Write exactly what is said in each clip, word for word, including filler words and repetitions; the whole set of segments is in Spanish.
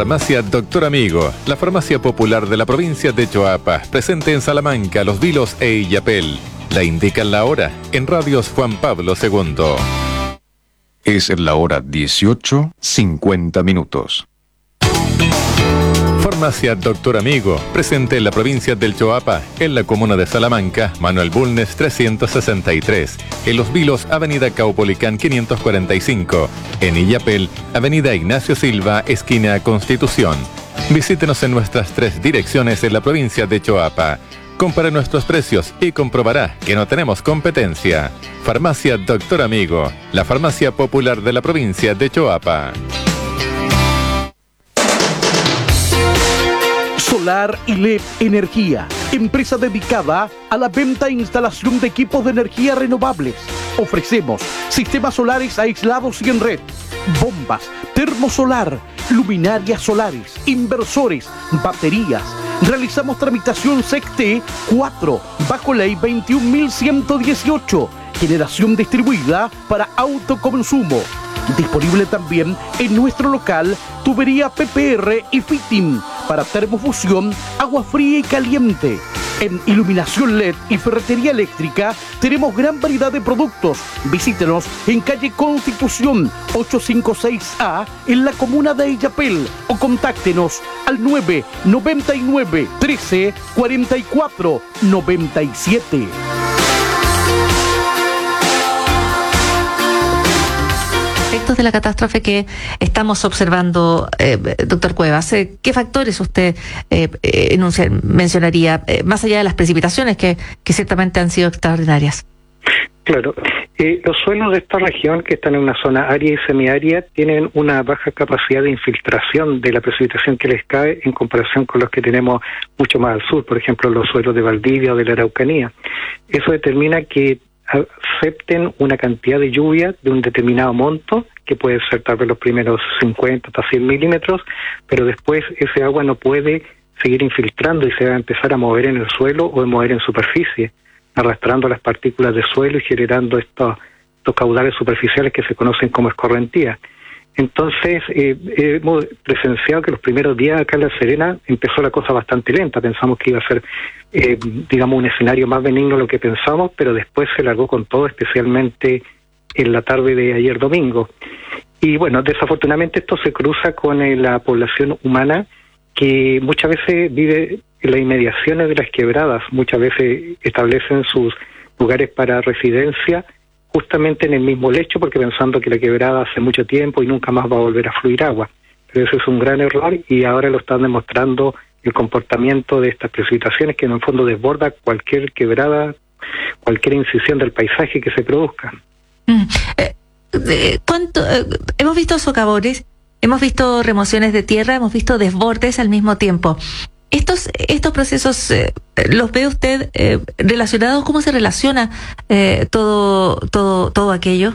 Farmacia Doctor Amigo, la farmacia popular de la provincia de Choapa, presente en Salamanca, Los Vilos e Illapel. La indican la hora en Radios Juan Pablo segundo. Es la hora dieciocho, cincuenta minutos. Farmacia Doctor Amigo, presente en la provincia del Choapa, en la comuna de Salamanca, Manuel Bulnes trescientos sesenta y tres, en Los Vilos, Avenida Caupolicán quinientos cuarenta y cinco, en Illapel, Avenida Ignacio Silva, esquina Constitución. Visítenos en nuestras tres direcciones en la provincia de Choapa. Compare nuestros precios y comprobará que no tenemos competencia. Farmacia Doctor Amigo, la farmacia popular de la provincia de Choapa. Solar y L E D Energía, empresa dedicada a la venta e instalación de equipos de energía renovables. Ofrecemos sistemas solares aislados y en red, bombas, termosolar, luminarias solares, inversores, baterías. Realizamos tramitación S E C T cuatro bajo ley veintiún mil ciento dieciocho, generación distribuida para autoconsumo. Disponible también en nuestro local tubería P P R y fitting para termofusión, agua fría y caliente. En iluminación L E D y ferretería eléctrica tenemos gran variedad de productos. Visítenos en calle Constitución ochocientos cincuenta y seis A en la comuna de Illapel o contáctenos al nueve noventa y nueve, trece, cuarenta y cuatro, noventa y siete. Efectos de la catástrofe que estamos observando, eh, doctor Cuevas, eh, ¿qué factores usted eh, enuncia, mencionaría, eh, más allá de las precipitaciones que, que ciertamente han sido extraordinarias? Claro, eh, los suelos de esta región, que están en una zona árida y semiárida, tienen una baja capacidad de infiltración de la precipitación que les cae en comparación con los que tenemos mucho más al sur, por ejemplo, los suelos de Valdivia o de la Araucanía. Eso determina que acepten una cantidad de lluvia de un determinado monto, que puede ser tal vez los primeros cincuenta hasta cien milímetros, pero después ese agua no puede seguir infiltrando y se va a empezar a mover en el suelo o a mover en superficie, arrastrando las partículas de suelo y generando estos, estos caudales superficiales que se conocen como escorrentías. Entonces, eh, hemos presenciado que los primeros días acá en La Serena empezó la cosa bastante lenta. Pensamos que iba a ser, eh, digamos, un escenario más benigno de lo que pensamos, pero después se largó con todo, especialmente en la tarde de ayer domingo. Y bueno, desafortunadamente esto se cruza con eh, la población humana, que muchas veces vive en las inmediaciones de las quebradas, muchas veces establecen sus lugares para residencia justamente en el mismo lecho, porque pensando que la quebrada hace mucho tiempo y nunca más va a volver a fluir agua. Pero ese es un gran error y ahora lo están demostrando el comportamiento de estas precipitaciones, que en el fondo desborda cualquier quebrada, cualquier incisión del paisaje que se produzca. Mm. Eh, eh, ¿cuánto, eh, hemos visto socavones, hemos visto remociones de tierra, hemos visto desbordes al mismo tiempo. Estos estos procesos, eh, ¿los ve usted eh, relacionados? ¿Cómo se relaciona eh, todo todo todo aquello?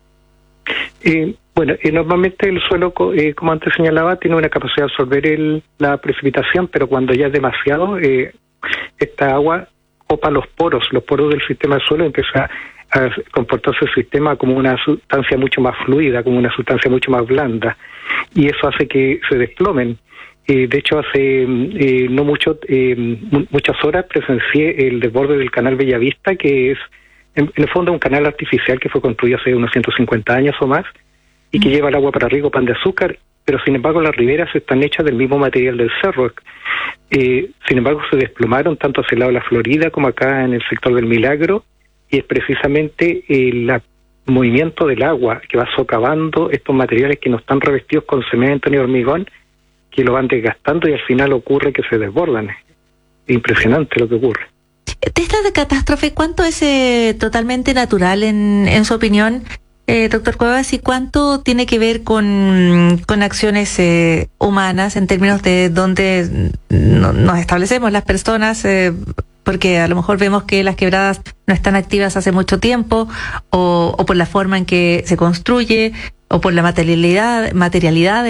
Eh, bueno, eh, normalmente el suelo, eh, como antes señalaba, tiene una capacidad de absorber el, la precipitación, pero cuando ya es demasiado, eh, esta agua copa los poros, los poros del sistema del suelo, empieza a comportarse el sistema como una sustancia mucho más fluida, como una sustancia mucho más blanda, y eso hace que se desplomen. Eh, de hecho, hace eh, no mucho, eh, muchas horas presencié el desborde del canal Bellavista, que es, en, en el fondo, un canal artificial que fue construido hace unos ciento cincuenta años o más, y que mm. lleva el agua para riego pan de azúcar, pero sin embargo las riberas están hechas del mismo material del cerro. Eh, sin embargo, se desplomaron tanto hacia el lado de la Florida como acá en el sector del Milagro, y es precisamente el movimiento del agua que va socavando estos materiales que no están revestidos con cemento ni hormigón, que lo van desgastando y al final ocurre que se desbordan. Es impresionante lo que ocurre. De esta catástrofe, ¿cuánto es eh, totalmente natural en, en su opinión, eh, doctor Cuevas, y cuánto tiene que ver con, con acciones eh, humanas en términos de dónde no, nos establecemos las personas? Eh, porque a lo mejor vemos que las quebradas no están activas hace mucho tiempo, o, o por la forma en que se construye, o por la materialidad, materialidad